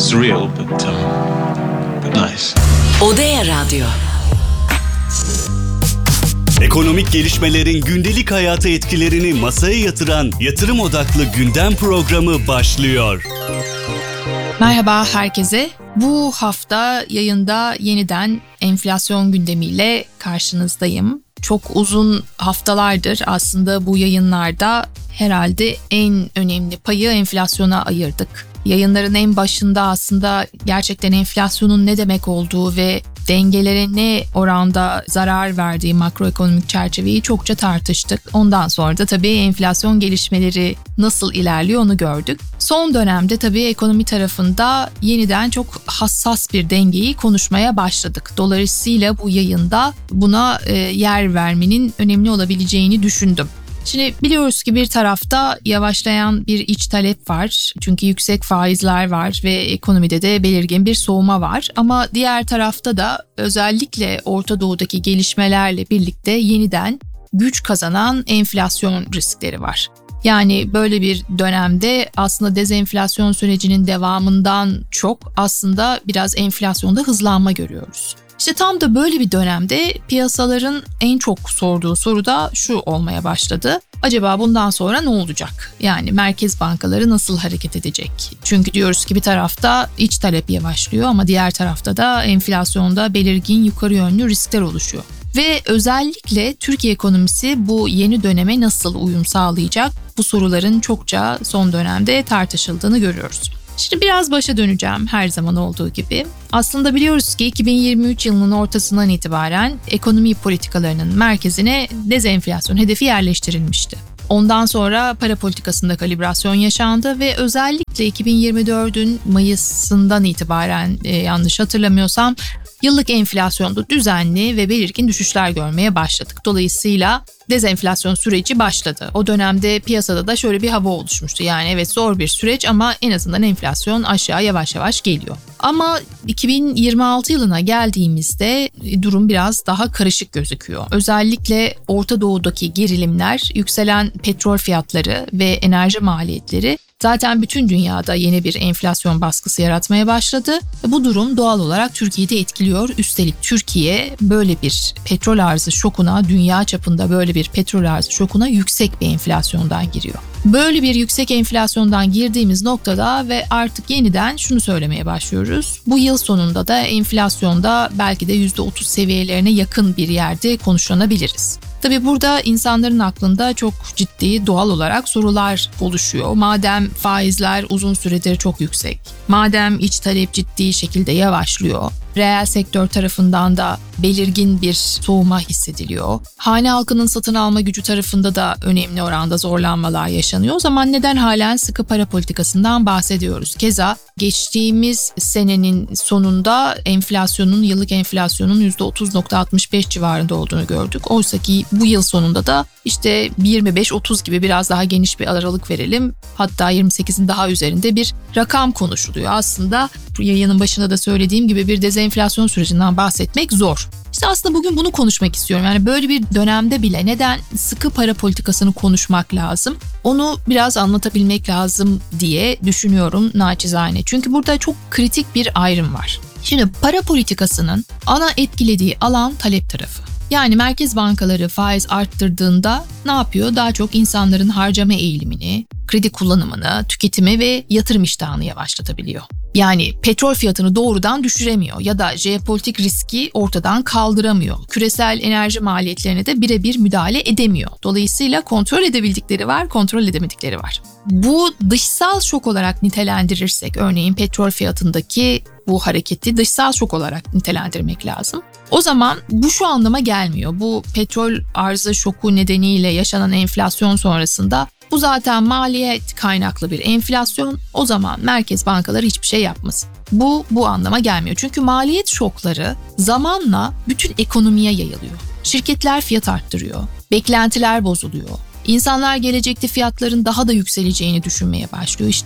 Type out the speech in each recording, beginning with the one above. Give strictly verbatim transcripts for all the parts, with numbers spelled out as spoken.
surreal, but, um, but nice. Odea Radyo. Ekonomik gelişmelerin gündelik hayata etkilerini masaya yatıran yatırım odaklı gündem programı başlıyor. Merhaba herkese. Bu hafta yayında yeniden enflasyon gündemiyle karşınızdayım. Çok uzun haftalardır aslında bu yayınlarda herhalde en önemli payı enflasyona ayırdık. Yayınların en başında aslında gerçekten enflasyonun ne demek olduğu ve dengelere ne oranda zarar verdiği makroekonomik çerçeveyi çokça tartıştık. Ondan sonra da tabii enflasyon gelişmeleri nasıl ilerliyor onu gördük. Son dönemde tabii ekonomi tarafında yeniden çok hassas bir dengeyi konuşmaya başladık. Dolayısıyla bu yayında buna e, yer vermenin önemli olabileceğini düşündüm. Şimdi biliyoruz ki bir tarafta yavaşlayan bir iç talep var. Çünkü yüksek faizler var ve ekonomide de belirgin bir soğuma var. Ama diğer tarafta da özellikle Orta Doğu'daki gelişmelerle birlikte yeniden güç kazanan enflasyon riskleri var. Yani böyle bir dönemde aslında dezenflasyon sürecinin devamından çok aslında biraz enflasyonda hızlanma görüyoruz. İşte tam da böyle bir dönemde piyasaların en çok sorduğu soru da şu olmaya başladı. Acaba bundan sonra ne olacak? Yani merkez bankaları nasıl hareket edecek? Çünkü diyoruz ki bir tarafta iç talep yavaşlıyor ama diğer tarafta da enflasyonda belirgin yukarı yönlü riskler oluşuyor. Ve özellikle Türkiye ekonomisi bu yeni döneme nasıl uyum sağlayacak? Bu soruların çokça son dönemde tartışıldığını görüyoruz. Şimdi biraz başa döneceğim her zaman olduğu gibi. Aslında biliyoruz ki iki bin yirmi üç yılının ortasından itibaren ekonomi politikalarının merkezine dezenflasyon hedefi yerleştirilmişti. Ondan sonra para politikasında kalibrasyon yaşandı ve özellikle iki bin yirmi dördün Mayıs'ından itibaren e, yanlış hatırlamıyorsam yıllık enflasyonda düzenli ve belirgin düşüşler görmeye başladık. Dolayısıyla dezenflasyon süreci başladı. O dönemde piyasada da şöyle bir hava oluşmuştu. Yani evet zor bir süreç ama en azından enflasyon aşağı yavaş yavaş geliyor. Ama iki bin yirmi altı yılına geldiğimizde durum biraz daha karışık gözüküyor. Özellikle Orta Doğu'daki gerilimler, yükselen petrol fiyatları ve enerji maliyetleri zaten bütün dünyada yeni bir enflasyon baskısı yaratmaya başladı. Bu durum doğal olarak Türkiye'de etkiliyor. Üstelik Türkiye böyle bir petrol arzı şokuna, dünya çapında böyle bir petrol arzı şokuna yüksek bir enflasyondan giriyor. Böyle bir yüksek enflasyondan girdiğimiz noktada ve artık yeniden şunu söylemeye başlıyoruz. Bu yıl sonunda da enflasyonda belki de yüzde otuz seviyelerine yakın bir yerde konuşlanabiliriz. Tabii burada insanların aklında çok ciddi doğal olarak sorular oluşuyor. Madem faizler uzun süredir çok yüksek, madem iç talep ciddi şekilde yavaşlıyor, reel sektör tarafından da belirgin bir soğuma hissediliyor. Hane halkının satın alma gücü tarafında da önemli oranda zorlanmalar yaşanıyor. O zaman neden halen sıkı para politikasından bahsediyoruz? Keza geçtiğimiz senenin sonunda enflasyonun, yıllık enflasyonun yüzde otuz virgül altmış beş civarında olduğunu gördük. Oysa ki bu yıl sonunda da işte yirmi beş otuz gibi biraz daha geniş bir aralık verelim. Hatta yirmi sekizin daha üzerinde bir rakam konuşuluyor. Aslında bu yayının başında da söylediğim gibi bir dezenflasyon sürecinden bahsetmek zor. İşte aslında bugün bunu konuşmak istiyorum. Yani böyle bir dönemde bile neden sıkı para politikasını konuşmak lazım? Onu biraz anlatabilmek lazım diye düşünüyorum naçizane. Çünkü burada çok kritik bir ayrım var. Şimdi para politikasının ana etkilediği alan talep tarafı. Yani merkez bankaları faiz arttırdığında ne yapıyor? Daha çok insanların harcama eğilimini, kredi kullanımını, tüketimi ve yatırım iştahını yavaşlatabiliyor. Yani petrol fiyatını doğrudan düşüremiyor ya da jeopolitik riski ortadan kaldıramıyor. Küresel enerji maliyetlerine de birebir müdahale edemiyor. Dolayısıyla kontrol edebildikleri var, kontrol edemedikleri var. Bu dışsal şok olarak nitelendirirsek, örneğin petrol fiyatındaki bu hareketi dışsal şok olarak nitelendirmek lazım. O zaman bu şu anlama gelmiyor. Bu petrol arzı şoku nedeniyle yaşanan enflasyon sonrasında bu zaten maliyet kaynaklı bir enflasyon. O zaman merkez bankaları hiçbir şey yapmasın. Bu bu anlama gelmiyor. Çünkü maliyet şokları zamanla bütün ekonomiye yayılıyor. Şirketler fiyat arttırıyor, beklentiler bozuluyor. İnsanlar gelecekte fiyatların daha da yükseleceğini düşünmeye başlıyor. İşte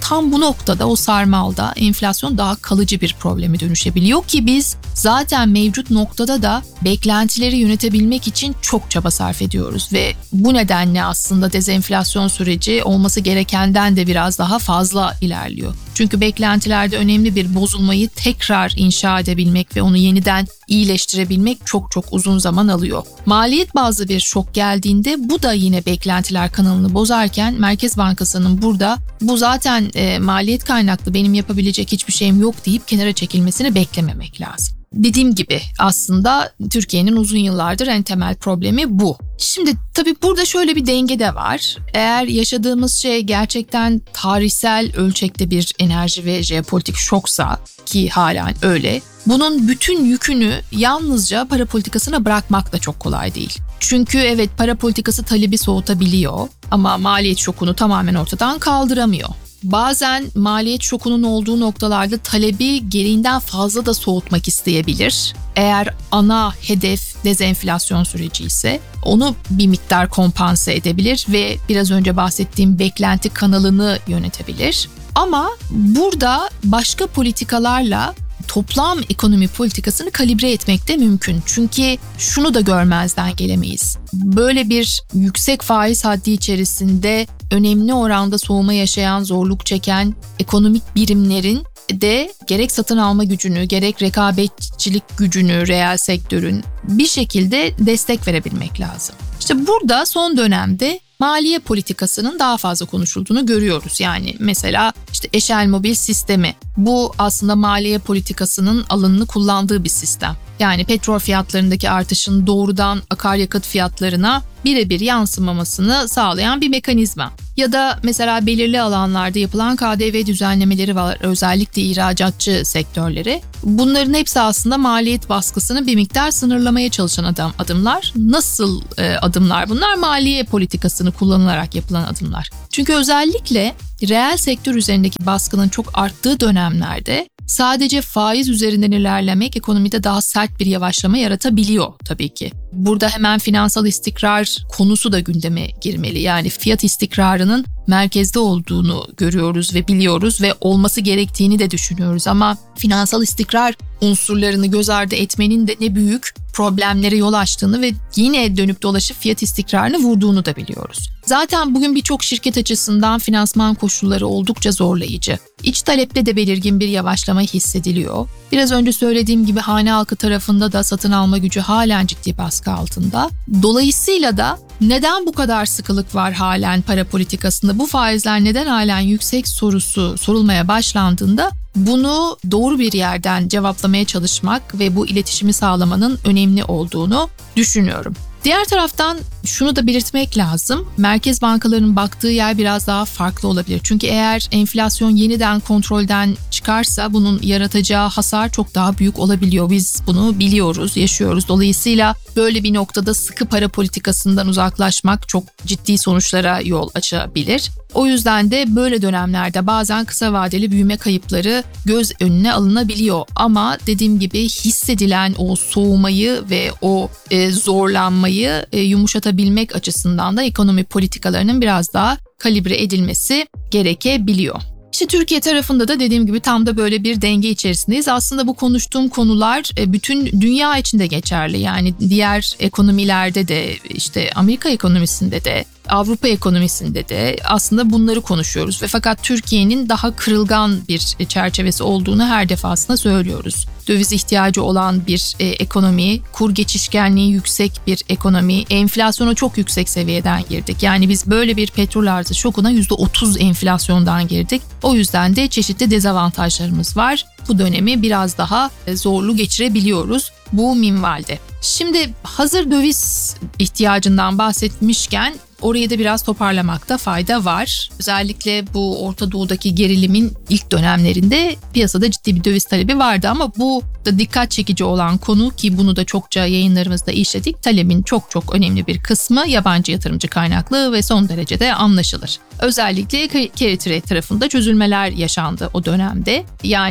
tam bu noktada, o sarmalda enflasyon daha kalıcı bir probleme dönüşebiliyor ki biz zaten mevcut noktada da beklentileri yönetebilmek için çok çaba sarf ediyoruz ve bu nedenle aslında dezenflasyon süreci olması gerekenden de biraz daha fazla ilerliyor. Çünkü beklentilerde önemli bir bozulmayı tekrar inşa edebilmek ve onu yeniden iyileştirebilmek çok çok uzun zaman alıyor. Maliyet bazlı bir şok geldiğinde bu da yine beklentiler kanalını bozarken Merkez Bankası'nın burada bu zaten e, maliyet kaynaklı, benim yapabilecek hiçbir şeyim yok deyip kenara çekilmesini beklememek lazım. Dediğim gibi aslında Türkiye'nin uzun yıllardır en temel problemi bu. Şimdi tabii burada şöyle bir denge de var. Eğer yaşadığımız şey gerçekten tarihsel ölçekte bir enerji ve jeopolitik şoksa, ki halen öyle, bunun bütün yükünü yalnızca para politikasına bırakmak da çok kolay değil. Çünkü evet, para politikası talebi soğutabiliyor ama maliyet şokunu tamamen ortadan kaldıramıyor. Bazen maliyet şokunun olduğu noktalarda talebi gereğinden fazla da soğutmak isteyebilir. Eğer ana hedef dezenflasyon süreci ise onu bir miktar kompanse edebilir ve biraz önce bahsettiğim beklenti kanalını yönetebilir. Ama burada başka politikalarla toplam ekonomi politikasını kalibre etmek de mümkün. Çünkü şunu da görmezden gelemeyiz. Böyle bir yüksek faiz haddi içerisinde önemli oranda soğuma yaşayan, zorluk çeken ekonomik birimlerin de gerek satın alma gücünü, gerek rekabetçilik gücünü reel sektörün bir şekilde destek verebilmek lazım. İşte burada son dönemde maliye politikasının daha fazla konuşulduğunu görüyoruz. Yani mesela işte eşel mobil sistemi. Bu aslında maliye politikasının alanını kullandığı bir sistem. Yani petrol fiyatlarındaki artışın doğrudan akaryakıt fiyatlarına birebir yansımamasını sağlayan bir mekanizma. Ya da mesela belirli alanlarda yapılan K D V düzenlemeleri var, özellikle ihracatçı sektörleri. Bunların hepsi aslında maliyet baskısını bir miktar sınırlamaya çalışan adım, adımlar. Nasıl e, adımlar bunlar? Maliye politikasını kullanılarak yapılan adımlar. Çünkü özellikle reel sektör üzerindeki baskının çok arttığı dönemlerde sadece faiz üzerinden ilerlemek ekonomide daha sert bir yavaşlama yaratabiliyor tabii ki. Burada hemen finansal istikrar konusu da gündeme girmeli. Yani fiyat istikrarının merkezde olduğunu görüyoruz ve biliyoruz ve olması gerektiğini de düşünüyoruz. Ama finansal istikrar unsurlarını göz ardı etmenin de ne büyük problemlere yol açtığını ve yine dönüp dolaşıp fiyat istikrarını vurduğunu da biliyoruz. Zaten bugün birçok şirket açısından finansman koşulları oldukça zorlayıcı. İç talepte de belirgin bir yavaşlama hissediliyor. Biraz önce söylediğim gibi hane halkı tarafında da satın alma gücü halen ciddi baskı altında. Dolayısıyla da neden bu kadar sıkılık var halen para politikasında, bu faizler neden halen yüksek sorusu sorulmaya başlandığında bunu doğru bir yerden cevaplamaya çalışmak ve bu iletişimi sağlamanın önemli olduğunu düşünüyorum. Diğer taraftan şunu da belirtmek lazım. Merkez bankalarının baktığı yer biraz daha farklı olabilir. Çünkü eğer enflasyon yeniden kontrolden çıkarsa bunun yaratacağı hasar çok daha büyük olabiliyor. Biz bunu biliyoruz, yaşıyoruz. Dolayısıyla böyle bir noktada sıkı para politikasından uzaklaşmak çok ciddi sonuçlara yol açabilir. O yüzden de böyle dönemlerde bazen kısa vadeli büyüme kayıpları göz önüne alınabiliyor. Ama dediğim gibi hissedilen o soğumayı ve o e, zorlanmayı e, yumuşatabilmek açısından da ekonomi politikalarının biraz daha kalibre edilmesi gerekebiliyor. İşte Türkiye tarafında da dediğim gibi tam da böyle bir denge içerisindeyiz. Aslında bu konuştuğum konular bütün dünya için de geçerli. Yani diğer ekonomilerde de, işte Amerika ekonomisinde de, Avrupa ekonomisinde de aslında bunları konuşuyoruz ve fakat Türkiye'nin daha kırılgan bir çerçevesi olduğunu her defasında söylüyoruz. Döviz ihtiyacı olan bir e, ekonomi, kur geçişkenliği yüksek bir ekonomi, enflasyona çok yüksek seviyeden girdik. Yani biz böyle bir petrol arzı şokuna yüzde otuz enflasyondan girdik. O yüzden de çeşitli dezavantajlarımız var. Bu dönemi biraz daha zorlu geçirebiliyoruz bu minvalde. Şimdi hazır döviz ihtiyacından bahsetmişken orayı da biraz toparlamakta fayda var. Özellikle bu Orta Doğu'daki gerilimin ilk dönemlerinde piyasada ciddi bir döviz talebi vardı ama bu da dikkat çekici olan konu, ki bunu da çokça yayınlarımızda işledik. Talebin çok çok önemli bir kısmı yabancı yatırımcı kaynaklı ve son derece de anlaşılır. Özellikle carry trade tarafında çözülmeler yaşandı o dönemde. Yani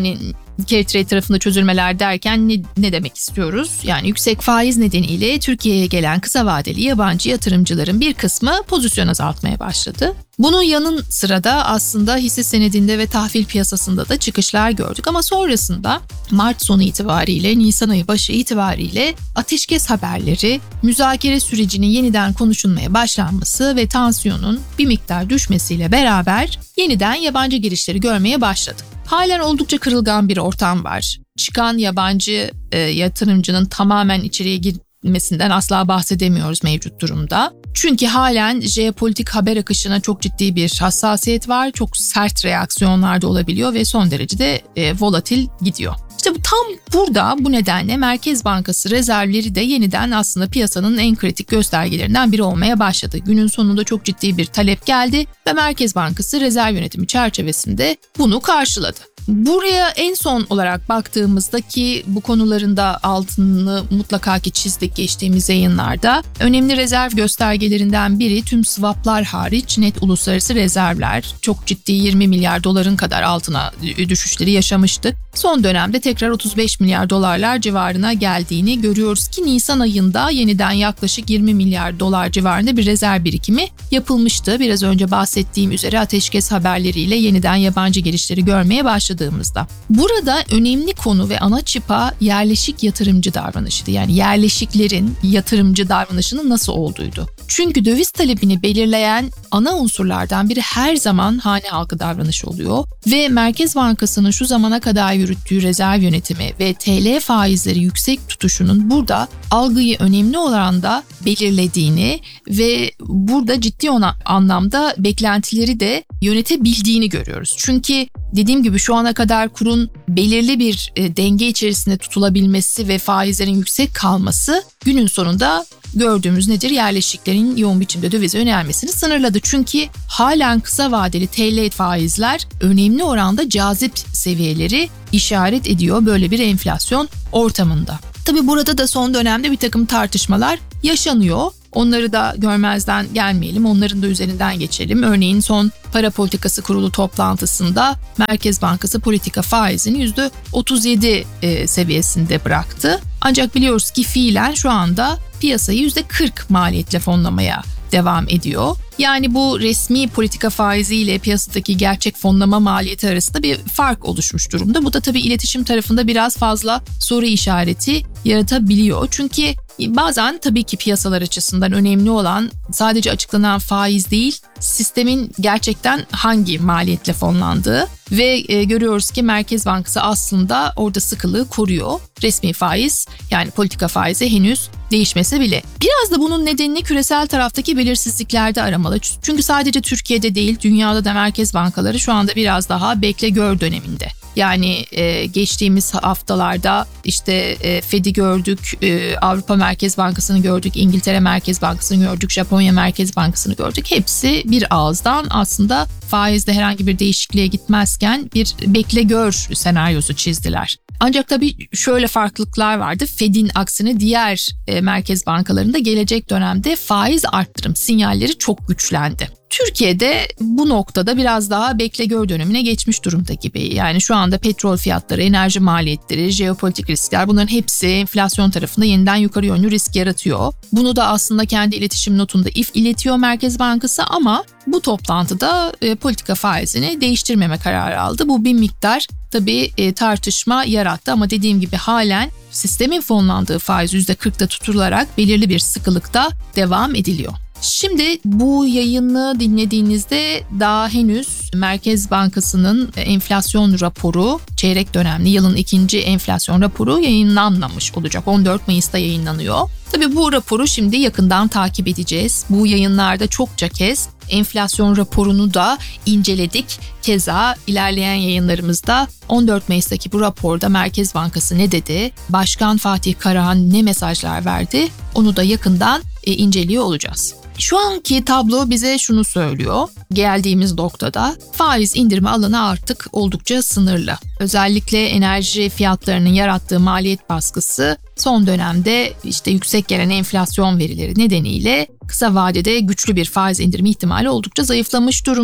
carry trade tarafında çözülmeler derken ne, ne demek istiyoruz? Yani yüksek faiz nedeniyle Türkiye'ye gelen kısa vadeli yabancı yatırımcıların bir kısmı pozisyon azaltmaya başladı. Bunun yanın sırada aslında hisse senedinde ve tahvil piyasasında da çıkışlar gördük ama sonrasında Mart sonu itibariyle, Nisan ayı başı itibariyle ateşkes haberleri, müzakere sürecinin yeniden konuşulmaya başlanması ve tansiyonun bir miktar düşmesiyle beraber yeniden yabancı girişleri görmeye başladık. Halen oldukça kırılgan bir ortam var. Çıkan yabancı e, yatırımcının tamamen içeriye girmesinden asla bahsedemiyoruz mevcut durumda. Çünkü halen jeopolitik haber akışına çok ciddi bir hassasiyet var. Çok sert reaksiyonlar da olabiliyor ve son derece de e, volatil gidiyor. İşte bu tam burada bu nedenle Merkez Bankası rezervleri de yeniden aslında piyasanın en kritik göstergelerinden biri olmaya başladı. Günün sonunda çok ciddi bir talep geldi ve Merkez Bankası rezerv yönetimi çerçevesinde bunu karşıladı. Buraya en son olarak baktığımızda ki bu konuların da altını mutlaka ki çizdik geçtiğimiz yayınlarda. Önemli rezerv göstergelerinden biri tüm swaplar hariç net uluslararası rezervler. Çok ciddi yirmi milyar doların kadar altına düşüşleri yaşamıştı. Son dönemde tekrar otuz beş milyar dolarlar civarına geldiğini görüyoruz ki Nisan ayında yeniden yaklaşık yirmi milyar dolar civarında bir rezerv birikimi yapılmıştı. Biraz önce bahsettiğim üzere ateşkes haberleriyle yeniden yabancı girişleri görmeye başladığımızda. Burada önemli konu ve ana çıpa yerleşik yatırımcı davranışıydı. Yani yerleşiklerin yatırımcı davranışının nasıl olduğuydu. Çünkü döviz talebini belirleyen ana unsurlardan biri her zaman hane halkı davranışı oluyor ve Merkez Bankası'nın şu zamana kadar yürüttüğü rezerv yönetimi ve T L faizleri yüksek tutuşunun burada algıyı önemli oranda belirlediğini ve burada ciddi ona anlamda beklentileri de yönetebildiğini görüyoruz. Çünkü dediğim gibi şu ana kadar kurun belirli bir e, denge içerisinde tutulabilmesi ve faizlerin yüksek kalması günün sonunda gördüğümüz nedir? Yerleşiklerin yoğun biçimde dövize yönelmesini sınırladı. Çünkü halen kısa vadeli T L faizler önemli oranda cazip seviyeleri işaret ediyor böyle bir enflasyon ortamında. Tabii burada da son dönemde bir takım tartışmalar yaşanıyor. Onları da görmezden gelmeyelim, onların da üzerinden geçelim. Örneğin son Para Politikası Kurulu toplantısında Merkez Bankası politika faizini yüzde otuz yedi e, seviyesinde bıraktı. Ancak biliyoruz ki fiilen şu anda piyasayı yüzde kırk maliyetle fonlamaya devam ediyor. Yani bu resmi politika faizi ile piyasadaki gerçek fonlama maliyeti arasında bir fark oluşmuş durumda. Bu da tabii iletişim tarafında biraz fazla soru işareti yaratabiliyor. Çünkü bazen tabii ki piyasalar açısından önemli olan sadece açıklanan faiz değil, sistemin gerçekten hangi maliyetle fonlandığı ve e, görüyoruz ki Merkez Bankası aslında orada sıkılığı koruyor. Resmi faiz yani politika faizi henüz değişmese bile. Biraz da bunun nedenini küresel taraftaki belirsizliklerde aramalı. Çünkü sadece Türkiye'de değil, dünyada da merkez bankaları şu anda biraz daha bekle gör döneminde. Yani e, geçtiğimiz haftalarda işte e, Fed'i gördük, e, Avrupa Merkez Bankası'nı gördük, İngiltere Merkez Bankası'nı gördük, Japonya Merkez Bankası'nı gördük. Hepsi bir ağızdan aslında faizde herhangi bir değişikliğe gitmezken bir bekle gör senaryosu çizdiler. Ancak tabii şöyle farklılıklar vardı. Fed'in aksine diğer e, merkez bankalarında gelecek dönemde faiz arttırım sinyalleri çok güçlendi. Türkiye'de bu noktada biraz daha bekle gör dönemine geçmiş durumda gibi. Yani şu anda petrol fiyatları, enerji maliyetleri, jeopolitik riskler bunların hepsi enflasyon tarafında yeniden yukarı yönlü risk yaratıyor. Bunu da aslında kendi iletişim notunda if iletiyor Merkez Bankası ama bu toplantıda e, politika faizini değiştirmeme kararı aldı. Bu bir miktar tabii e, tartışma yarattı ama dediğim gibi halen sistemin fonlandığı faiz yüzde kırkta tutularak belirli bir sıkılıkta devam ediliyor. Şimdi bu yayını dinlediğinizde daha henüz Merkez Bankası'nın enflasyon raporu, çeyrek dönemli yılın ikinci enflasyon raporu yayınlanmamış olacak. on dört Mayıs'ta yayınlanıyor. Tabii bu raporu şimdi yakından takip edeceğiz. Bu yayınlarda çokça kez enflasyon raporunu da inceledik. Keza ilerleyen yayınlarımızda on dört Mayıs'taki bu raporda Merkez Bankası ne dedi, Başkan Fatih Karahan ne mesajlar verdi, onu da yakından e, inceliyor olacağız. Şu anki tablo bize şunu söylüyor. Geldiğimiz noktada faiz indirme alanı artık oldukça sınırlı. Özellikle enerji fiyatlarının yarattığı maliyet baskısı son dönemde işte yüksek gelen enflasyon verileri nedeniyle kısa vadede güçlü bir faiz indirme ihtimali oldukça zayıflamış durumda.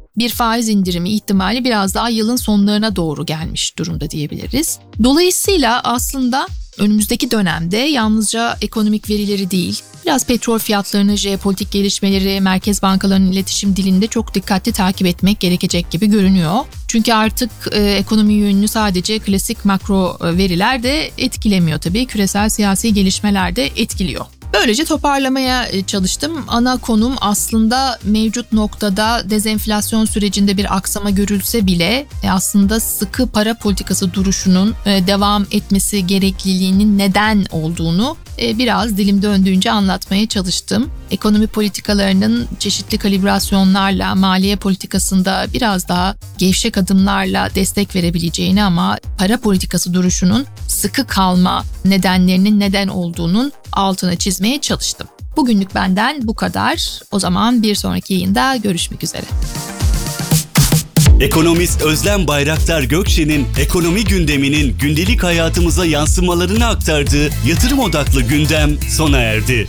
bir faiz indirimi ihtimali biraz daha yılın sonlarına doğru gelmiş durumda diyebiliriz. Dolayısıyla aslında önümüzdeki dönemde yalnızca ekonomik verileri değil, biraz petrol fiyatlarını, jeopolitik gelişmeleri, merkez bankalarının iletişim dilinde çok dikkatli takip etmek gerekecek gibi görünüyor. Çünkü artık e, ekonomi yönünü sadece klasik makro veriler de etkilemiyor tabii. Küresel siyasi gelişmeler de etkiliyor. Böylece toparlamaya çalıştım. Ana konum aslında mevcut noktada dezenflasyon sürecinde bir aksama görülse bile aslında sıkı para politikası duruşunun devam etmesi gerekliliğinin neden olduğunu biraz dilim döndüğünce anlatmaya çalıştım. Ekonomi politikalarının çeşitli kalibrasyonlarla, maliye politikasında biraz daha gevşek adımlarla destek verebileceğini ama para politikası duruşunun sıkı kalma nedenlerinin neden olduğunun altına çizmeye çalıştım. Bugünlük benden bu kadar. O zaman bir sonraki yayında görüşmek üzere. Ekonomist Özlem Bayraktar Gökçe'nin ekonomi gündeminin gündelik hayatımıza yansımalarını aktardığı yatırım odaklı gündem sona erdi.